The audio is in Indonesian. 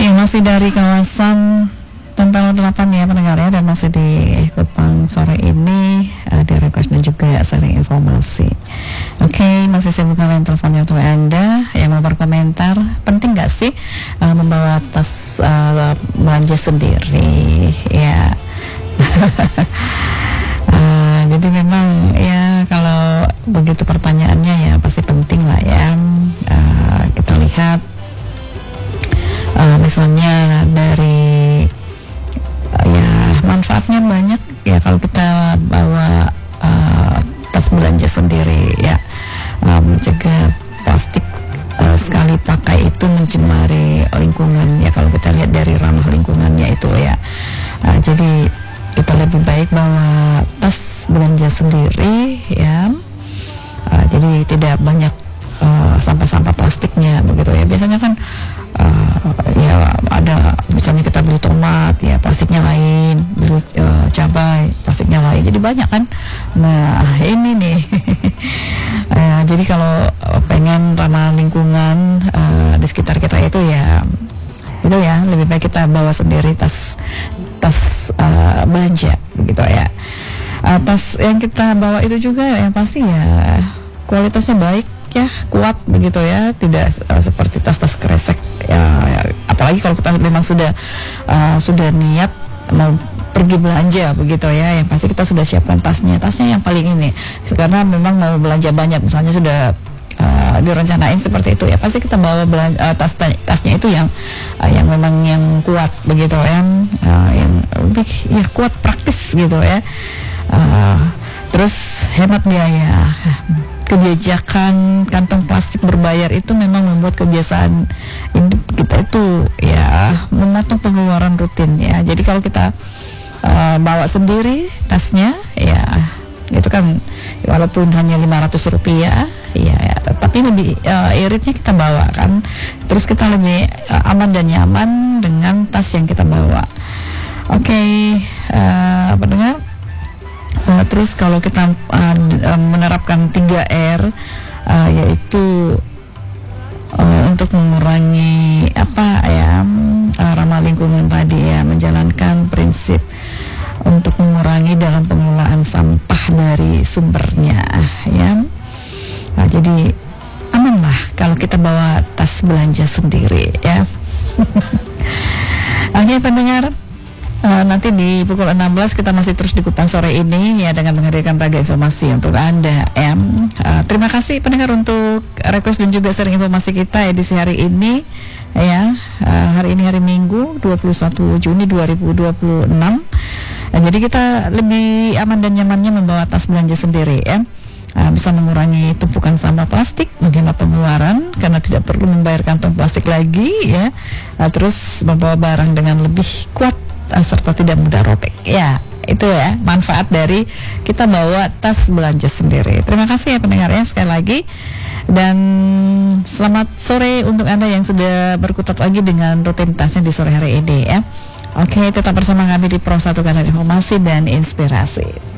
Ya, masih dari kawasan Tempel 8 ya pendengar ya, dan masih di Kupang sore ini di request dan juga sharing informasi. Oke, masih saya buka line teleponnya untuk Anda yang mau berkomentar. Penting nggak sih membawa tas belanja sendiri ya? Jadi memang ya kalau begitu pertanyaannya ya pasti penting lah ya. Kita lihat misalnya dari ya manfaatnya banyak ya kalau kita bawa tas belanja sendiri ya, mencegah plastik sekali pakai itu mencemari lingkungan ya, kalau kita lihat dari ramah lingkungannya itu ya. Jadi kita lebih baik bawa tas belanja sendiri ya, jadi tidak banyak sampah-sampah plastiknya begitu ya. Biasanya kan ya ada misalnya kita beli tomat ya plastiknya lain, beli cabai plastiknya lain, jadi banyak kan. Nah ini nih jadi kalau pengen ramah lingkungan di sekitar kita itu ya lebih baik kita bawa sendiri tas belanja begitu ya. Tas yang kita bawa itu juga yang pasti ya kualitasnya baik ya, kuat begitu ya, tidak seperti tas-tas kresek ya, apalagi kalau kita memang sudah niat mau pergi belanja begitu ya, yang pasti kita sudah siapkan tasnya yang paling ini, karena memang mau belanja banyak misalnya sudah direncanain seperti itu ya, pasti kita bawa tasnya itu yang memang yang kuat begitu ya, yang lebih ya kuat, praktis gitu ya. Terus hemat biaya. Kebijakan kantong plastik berbayar itu memang membuat kebiasaan kita itu ya memotong pengeluaran rutin ya. Jadi kalau kita bawa sendiri tasnya ya itu kan walaupun hanya Rp500 ya, tapi lebih iritnya kita bawa kan, terus kita lebih aman dan nyaman dengan tas yang kita bawa. Oke, pendengar. Terus kalau kita menerapkan 3R yaitu untuk mengurangi ramah lingkungan tadi ya, menjalankan prinsip untuk mengurangi dalam pengelolaan sampah dari sumbernya ya. Jadi aman lah kalau kita bawa tas belanja sendiri ya. Oke pendengar, nanti di pukul 16 kita masih terus di Kupang sore ini ya, dengan menghadirkan berbagai informasi untuk Anda ya. Terima kasih pendengar untuk request dan juga sharing informasi kita edisi hari ini ya. Hari ini hari Minggu 21 Juni 2026. Jadi kita lebih aman dan nyamannya membawa tas belanja sendiri ya. Bisa mengurangi tumpukan sampah plastik, menghemat pengeluaran karena tidak perlu membayar kantong plastik lagi ya. Terus membawa barang dengan lebih kuat serta tidak mudah robek ya. Itu ya manfaat dari kita bawa tas belanja sendiri. Terima kasih ya pendengar ya sekali lagi, dan selamat sore untuk Anda yang sudah berkutat lagi dengan rutinitasnya di sore hari ini ya. Oke, tetap bersama kami di Pro 1 Kanal Informasi dan Inspirasi.